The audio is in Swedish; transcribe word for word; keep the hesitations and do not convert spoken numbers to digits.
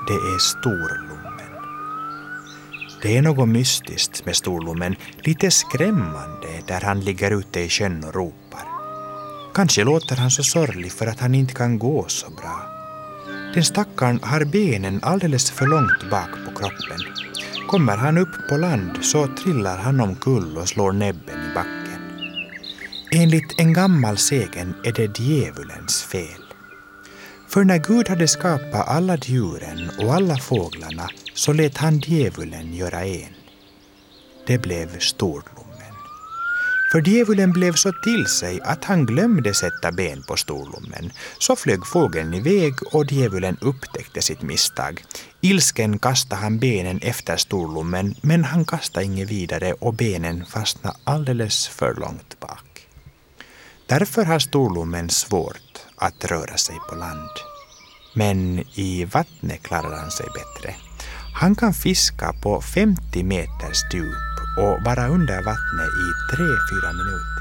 det är Storlommen. Det är något mystiskt med Storlommen, lite skrämmande där han ligger ute i sjön och ropar. Kanske låter han så sorglig för att han inte kan gå så bra. Den stackaren har benen alldeles för långt bak på kroppen. Kommer han upp på land så trillar han omkull och slår näbben i backen. Enligt en gammal sägen är det djävulens fel. För när Gud hade skapat alla djuren och alla fåglarna så lät han djävulen göra en. Det blev Storlommen. För djävulen blev så till sig att han glömde sätta ben på Storlommen. Så flög fågeln iväg och djävulen upptäckte sitt misstag. Ilsken kastade han benen efter Storlommen, men han kastade inget vidare och benen fastnade alldeles för långt bak. Därför har Storlommen svårt att röra sig på land. Men i vattnet klarar han sig bättre. Han kan fiska på femtio meters djup och vara under vattnet i tre fyra minuter.